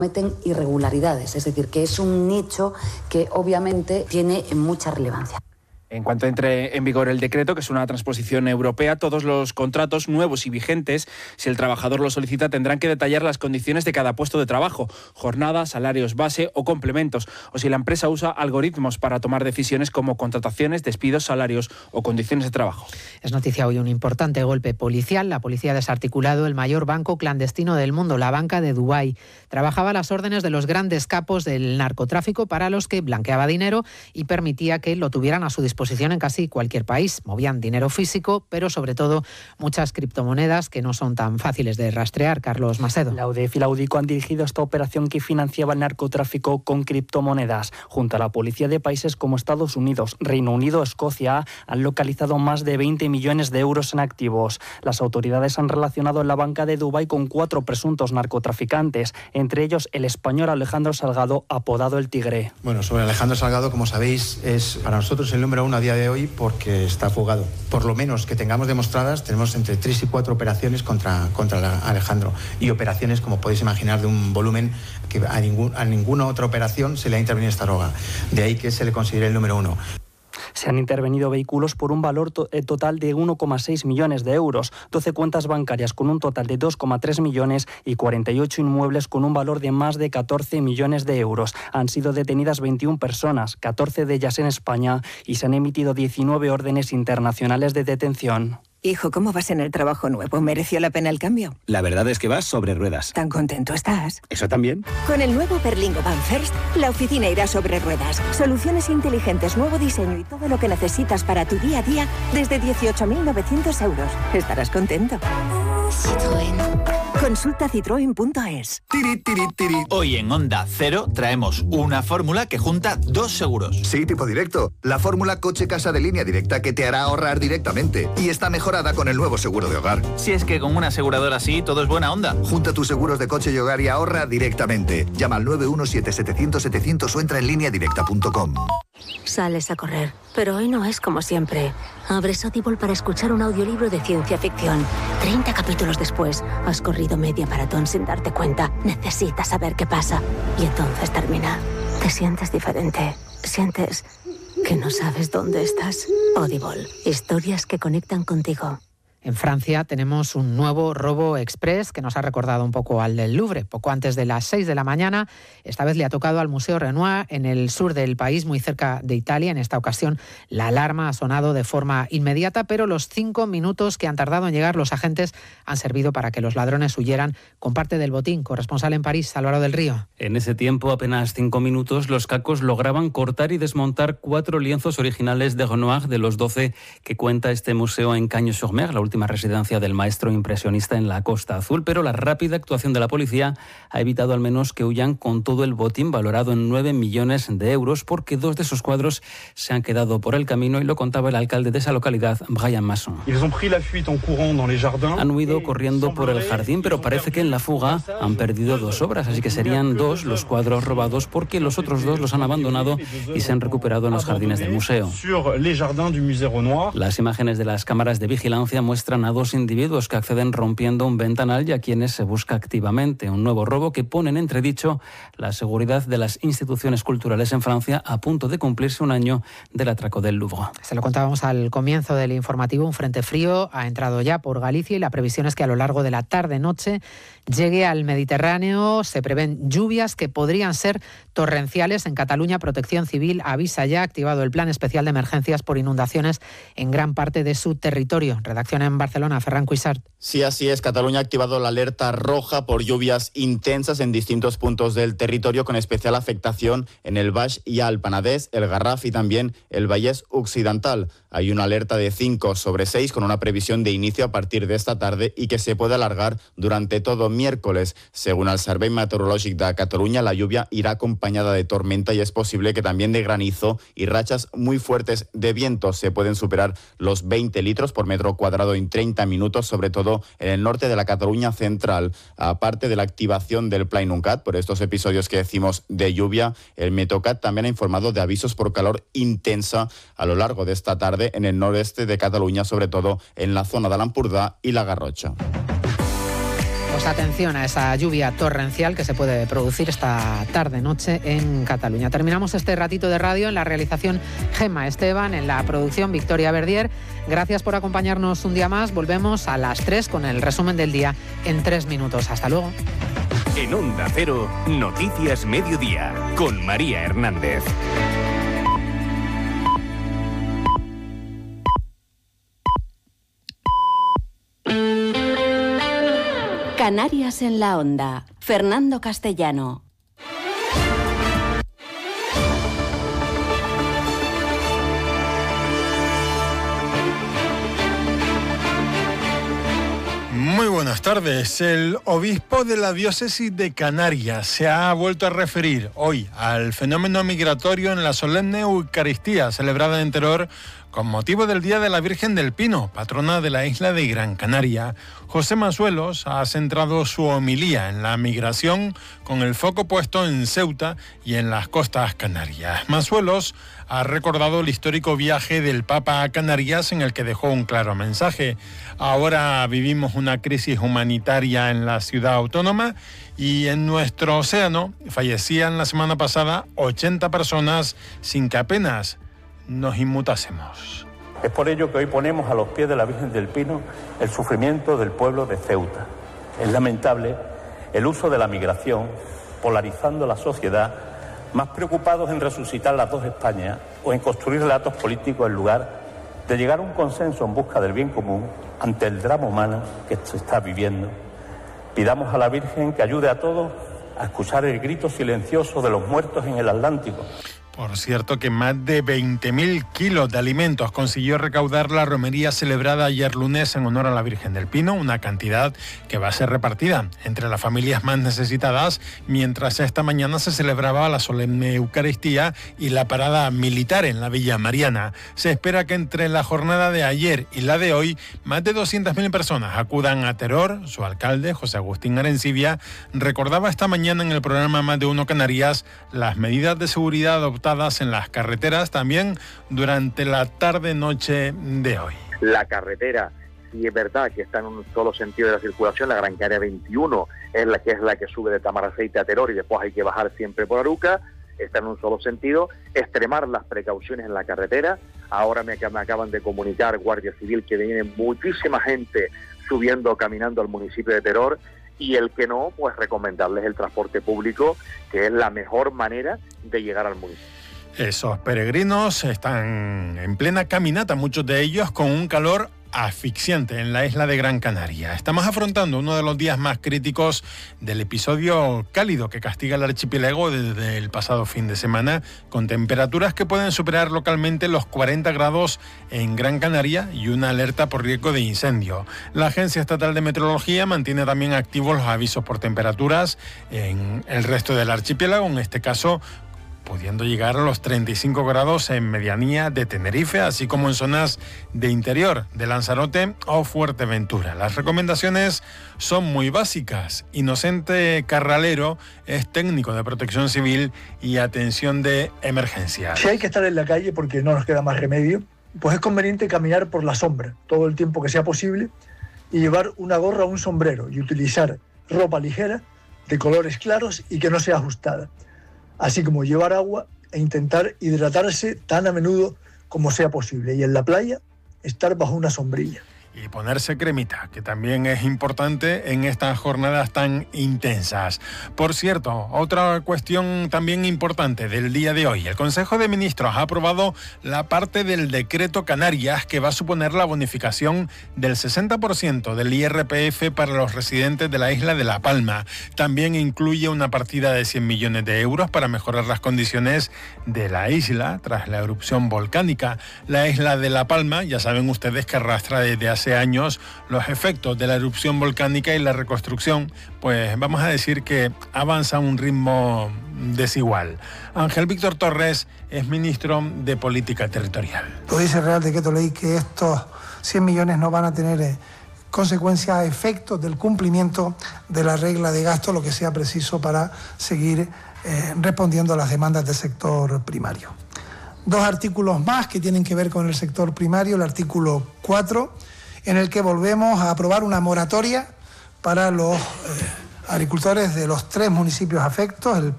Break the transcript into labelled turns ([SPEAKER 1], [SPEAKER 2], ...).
[SPEAKER 1] cometen irregularidades, es decir, que es un nicho que obviamente tiene mucha relevancia.
[SPEAKER 2] En cuanto entre en vigor el decreto, que es una transposición europea, todos los contratos nuevos y vigentes, si el trabajador lo solicita, tendrán que detallar las condiciones de cada puesto de trabajo, jornada, salarios base o complementos, o si la empresa usa algoritmos para tomar decisiones como contrataciones, despidos, salarios o condiciones de trabajo.
[SPEAKER 3] Es noticia hoy un importante golpe policial. La policía ha desarticulado el mayor banco clandestino del mundo, la banca de Dubái. Trabajaba a las órdenes de los grandes capos del narcotráfico, para los que blanqueaba dinero y permitía que lo tuvieran a su disposición en casi cualquier país. Movían dinero físico, pero sobre todo muchas criptomonedas que no son tan fáciles de rastrear. Carlos Macedo.
[SPEAKER 4] La UDEF y la UDICO han dirigido esta operación que financiaba el narcotráfico con criptomonedas. Junto a la policía de países como Estados Unidos, Reino Unido, Escocia, han localizado más de 20 millones de euros en activos. Las autoridades han relacionado la banca de Dubái con 4 presuntos narcotraficantes, entre ellos el español Alejandro Salgado, apodado El Tigre.
[SPEAKER 5] Bueno, sobre Alejandro Salgado, como sabéis, es para nosotros el número 1 a día de hoy porque está fugado. Por lo menos que tengamos demostradas, tenemos entre 3 y 4 operaciones contra Alejandro, y operaciones, como podéis imaginar, de un volumen que a ninguna otra operación se le ha intervenido esta droga. De ahí que se le considere el número 1.
[SPEAKER 4] Se han intervenido vehículos por un valor total de 1,6 millones de euros, 12 cuentas bancarias con un total de 2,3 millones y 48 inmuebles con un valor de más de 14 millones de euros. Han sido detenidas 21 personas, 14 de ellas en España, y se han emitido 19 órdenes internacionales de detención.
[SPEAKER 6] Hijo, ¿cómo vas en el trabajo nuevo? ¿Mereció la pena el cambio?
[SPEAKER 7] La verdad es que vas sobre ruedas.
[SPEAKER 6] ¿Tan contento estás?
[SPEAKER 7] ¿Eso también?
[SPEAKER 6] Con el nuevo Berlingo Van First, la oficina irá sobre ruedas. Soluciones inteligentes, nuevo diseño y todo lo que necesitas para tu día a día desde 18.900 euros. Estarás contento. Citroën. Consulta citroen.es.
[SPEAKER 8] Hoy en Onda Cero traemos una fórmula que junta 2 seguros.
[SPEAKER 9] Sí, tipo directo. La fórmula coche-casa de Línea Directa, que te hará ahorrar directamente. Y está mejorada con el nuevo seguro de hogar.
[SPEAKER 8] Si es que con una aseguradora así todo es buena onda.
[SPEAKER 9] Junta tus seguros de coche y hogar y ahorra directamente. Llama al 917-700-700 o entra en lineadirecta.com.
[SPEAKER 10] Sales a correr, pero hoy no es como siempre. Abres Audible para escuchar un audiolibro de ciencia ficción. 30 capítulos después, has corrido media maratón sin darte cuenta. Necesitas saber qué pasa. Y entonces termina. Te sientes diferente. Sientes que no sabes dónde estás. Audible. Historias que conectan contigo.
[SPEAKER 3] En Francia tenemos un nuevo robo express que nos ha recordado un poco al del Louvre. Poco antes de las 6 de la mañana, esta vez le ha tocado al Museo Renoir en el sur del país, muy cerca de Italia. En esta ocasión la alarma ha sonado de forma inmediata, pero los 5 minutos que han tardado en llegar los agentes han servido para que los ladrones huyeran con parte del botín. Corresponsal en París, Álvaro del Río.
[SPEAKER 11] En ese tiempo, apenas 5 minutos, los cacos lograban cortar y desmontar 4 lienzos originales de Renoir, de los 12 que cuenta este museo en Cagnes-sur-Mer, la última residencia del maestro impresionista en la Costa Azul, pero la rápida actuación de la policía ha evitado al menos que huyan con todo el botín valorado en 9 millones de euros, porque 2 de esos cuadros se han quedado por el camino, y lo contaba el alcalde de esa localidad, Brian Masson. Han huido corriendo por el jardín, pero parece que en la fuga han perdido 2 obras, así que serían 2 los cuadros robados, porque los otros 2 los han abandonado y se han recuperado en los jardines del museo. Las imágenes de las cámaras de vigilancia muestran a 2 individuos que acceden rompiendo un ventanal y a quienes se busca activamente. Un nuevo robo que pone en entredicho la seguridad de las instituciones culturales en Francia, a punto de cumplirse un año del atraco del Louvre.
[SPEAKER 3] Se lo contábamos al comienzo del informativo. Un frente frío ha entrado ya por Galicia y la previsión es que a lo largo de la tarde-noche llegue al Mediterráneo. Se prevén lluvias que podrían ser torrenciales. En Cataluña, Protección Civil avisa ya, ha activado el plan especial de emergencias por inundaciones en gran parte de su territorio. Redacción en Barcelona, Ferran Cuixart.
[SPEAKER 12] Sí, así es. Cataluña ha activado la alerta roja por lluvias intensas en distintos puntos del territorio, con especial afectación en el Baix y el Penedès, el Garraf y también el Vallès Occidental. Hay una alerta de 5/6 con una previsión de inicio a partir de esta tarde y que se puede alargar durante todo miércoles. Según el Servei Meteorològic de Cataluña, la lluvia irá acompañada de tormenta y es posible que también de granizo y rachas muy fuertes de viento. Se pueden superar los 20 litros por metro cuadrado en 30 minutos, sobre todo en el norte de la Cataluña central. Aparte de la activación del Pla Inuncat por estos episodios que decimos de lluvia, el Meteocat también ha informado de avisos por calor intensa a lo largo de esta tarde en el noreste de Cataluña, sobre todo en la zona de l'Empordà y la Garrotxa.
[SPEAKER 3] Pues atención a esa lluvia torrencial que se puede producir esta tarde-noche en Cataluña. Terminamos este ratito de radio. En la realización Gemma Esteban, en la producción Victoria Verdier. Gracias por acompañarnos un día más. Volvemos a las 3 con el resumen del día en 3 minutos. Hasta luego.
[SPEAKER 13] En Onda Cero, Noticias Mediodía, con María Hernández.
[SPEAKER 14] Canarias en la Onda. Fernando Castellano.
[SPEAKER 15] Muy buenas tardes. El obispo de la diócesis de Canarias se ha vuelto a referir hoy al fenómeno migratorio en la solemne Eucaristía celebrada en Teror con motivo del Día de la Virgen del Pino, patrona de la isla de Gran Canaria. José Masuelos ha centrado su homilía en la migración con el foco puesto en Ceuta y en las costas canarias. Masuelos ha recordado el histórico viaje del Papa a Canarias en el que dejó un claro mensaje. Ahora vivimos una crisis humanitaria en la ciudad autónoma y en nuestro océano fallecían la semana pasada 80 personas sin que apenas nos inmutásemos.
[SPEAKER 16] Es por ello que hoy ponemos a los pies de la Virgen del Pino el sufrimiento del pueblo de Ceuta. Es lamentable el uso de la migración, polarizando la sociedad, más preocupados en resucitar las dos Españas o en construir relatos políticos en lugar de llegar a un consenso en busca del bien común ante el drama humano que se está viviendo. Pidamos a la Virgen que ayude a todos a escuchar el grito silencioso de los muertos en el Atlántico.
[SPEAKER 15] Por cierto que más de 20.000 kilos de alimentos consiguió recaudar la romería celebrada ayer lunes en honor a la Virgen del Pino, una cantidad que va a ser repartida entre las familias más necesitadas, mientras esta mañana se celebraba la solemne Eucaristía y la parada militar en la Villa Mariana. Se espera que entre la jornada de ayer y la de hoy, más de 200.000 personas acudan a Teror. Su alcalde, José Agustín Arencibia, recordaba esta mañana en el programa Más de Uno Canarias las medidas de seguridad adoptadas en las carreteras también durante la tarde-noche de hoy.
[SPEAKER 17] La carretera, sí es verdad que está en un solo sentido de la circulación, la Gran Canaria 21 es la que sube de Tamaraceite a Teror y después hay que bajar siempre por Aruca, está en un solo sentido, extremar las precauciones en la carretera. Ahora me acaban de comunicar Guardia Civil que viene muchísima gente subiendo o caminando al municipio de Teror. Y el que no, pues recomendarles el transporte público, que es la mejor manera de llegar al municipio.
[SPEAKER 15] Esos peregrinos están en plena caminata, muchos de ellos con un calor asfixiante en la isla de Gran Canaria. Estamos afrontando uno de los días más críticos del episodio cálido que castiga el archipiélago desde el pasado fin de semana, con temperaturas que pueden superar localmente los 40 grados en Gran Canaria y una alerta por riesgo de incendio. La Agencia Estatal de Meteorología mantiene también activos los avisos por temperaturas en el resto del archipiélago, en este caso pudiendo llegar a los 35 grados en medianía de Tenerife, así como en zonas de interior de Lanzarote o Fuerteventura. Las recomendaciones son muy básicas. Inocente Carralero es técnico de protección civil y atención de emergencia.
[SPEAKER 18] Si hay que estar en la calle porque no nos queda más remedio, pues es conveniente caminar por la sombra todo el tiempo que sea posible y llevar una gorra o un sombrero y utilizar ropa ligera de colores claros y que no sea ajustada, así como llevar agua e intentar hidratarse tan a menudo como sea posible. Y en la playa, estar bajo una sombrilla.
[SPEAKER 15] Y ponerse cremita, que también es importante en estas jornadas tan intensas. Por cierto, otra cuestión también importante del día de hoy. El Consejo de Ministros ha aprobado la parte del decreto Canarias que va a suponer la bonificación del 60% del IRPF para los residentes de la isla de La Palma. También incluye una partida de 100 millones de euros para mejorar las condiciones de la isla tras la erupción volcánica. La isla de La Palma, ya saben ustedes que arrastra desde hace años los efectos de la erupción volcánica y la reconstrucción, pues vamos a decir que avanza a un ritmo desigual. Ángel Víctor Torres es ministro de Política Territorial.
[SPEAKER 19] Lo dice el Real Decreto Ley que estos 100 millones no van a tener consecuencias, efectos del cumplimiento de la regla de gasto, lo que sea preciso para seguir respondiendo a las demandas del sector primario. Dos artículos más que tienen que ver con el sector primario, el artículo 4, en el que volvemos a aprobar una moratoria para los agricultores de los 3 municipios afectos, el